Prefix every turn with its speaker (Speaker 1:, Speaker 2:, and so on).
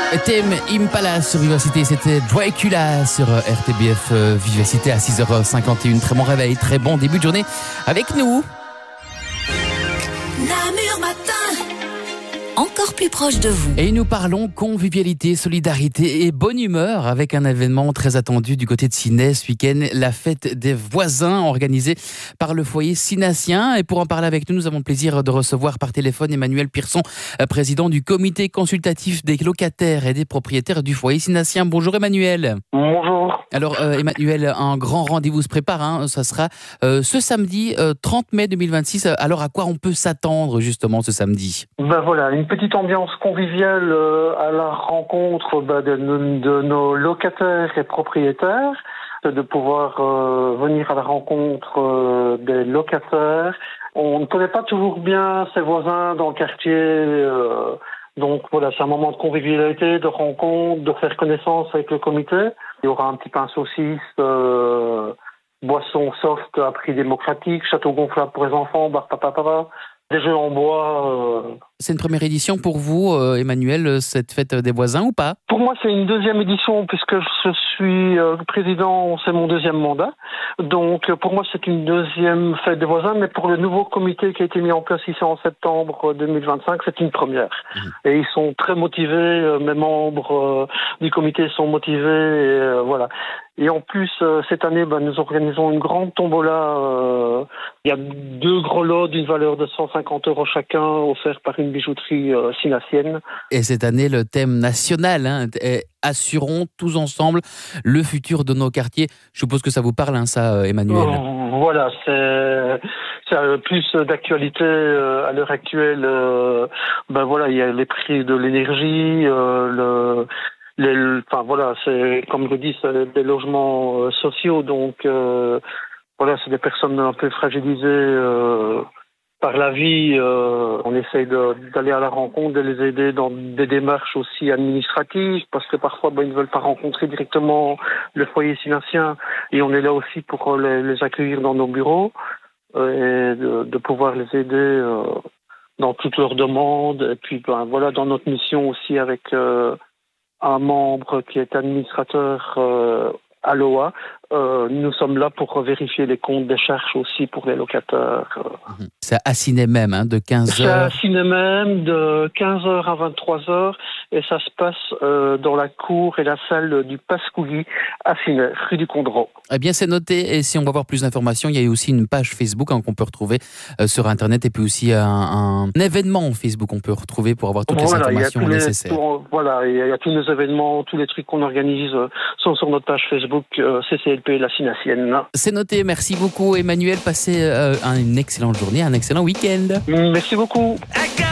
Speaker 1: Thème Impala sur Vivacité, c'était Dracula sur RTBF Vivacité à 6h51. Très bon réveil, très bon début de journée avec nous.
Speaker 2: Namur Matin, encore plus proche de vous.
Speaker 1: Et nous parlons convivialité, solidarité et bonne humeur avec un événement très attendu du côté de Sinays ce week-end, la fête des voisins organisée par le foyer sinassien. Et pour en parler avec nous, nous avons le plaisir de recevoir par téléphone Emmanuel Pierson, président du comité consultatif des locataires et des propriétaires du foyer sinassien. Bonjour Emmanuel.
Speaker 3: Bonjour.
Speaker 1: Alors Emmanuel, un grand rendez-vous se prépare, ça sera ce samedi 30 mai 2026. Alors à quoi on peut s'attendre justement ce samedi ?
Speaker 3: Ben voilà, une petite ambiance conviviale à la rencontre de nos locataires et propriétaires, de pouvoir venir à la rencontre des locataires. On ne connaît pas toujours bien ses voisins dans le quartier, donc voilà, c'est un moment de convivialité, de rencontre, de faire connaissance avec le comité. Il y aura un petit pain saucisse, boisson soft à prix démocratique, château gonflable pour les enfants, bar papa, des jeux en bois.
Speaker 1: C'est une première édition pour vous, Emmanuel, cette fête des voisins ou pas ?
Speaker 3: Pour moi, c'est une deuxième édition puisque je suis président, c'est mon deuxième mandat. Donc pour moi, c'est une deuxième fête des voisins, mais pour le nouveau comité qui a été mis en place ici en septembre 2025, c'est une première. Et ils sont très motivés, mes membres du comité sont motivés, et voilà. Et en plus, cette année, nous organisons une grande tombola. Il y a 2 gros lots d'une valeur de 150 € chacun, offerts par une bijouterie sinassienne.
Speaker 1: Et cette année, le thème national est « Assurons tous ensemble le futur de nos quartiers ». Je suppose que ça vous parle, ça, Emmanuel.
Speaker 3: Voilà, c'est plus d'actualité à l'heure actuelle. Voilà, il y a les prix de l'énergie, c'est comme je le dis, c'est des logements sociaux, donc c'est des personnes un peu fragilisées par la vie. On essaye d'aller à la rencontre, de les aider dans des démarches aussi administratives, parce que parfois ils ne veulent pas rencontrer directement le foyer sinassien, et on est là aussi pour les accueillir dans nos bureaux et de pouvoir les aider dans toutes leurs demandes. Et puis dans notre mission aussi avec un membre qui est administrateur à l'OA. Nous sommes là pour vérifier les comptes des charges aussi pour les locataires.
Speaker 1: C'est à Sinays même, de 15h.
Speaker 3: C'est à Sinays même, de 15h à 23h, et ça se passe dans la cour et la salle du Pascouli à Sinays, rue du Condreau.
Speaker 1: Eh bien, c'est noté. Et si on va avoir plus d'informations, il y a aussi une page Facebook qu'on peut retrouver sur Internet, et puis aussi un événement Facebook qu'on peut retrouver pour avoir toutes les informations nécessaires.
Speaker 3: Il y a tous nos événements, tous les trucs qu'on organise sont sur notre page Facebook CCLP La Sinassienne.
Speaker 1: C'est noté. Merci beaucoup, Emmanuel. Passez une excellente journée, un excellent week-end.
Speaker 3: Merci beaucoup.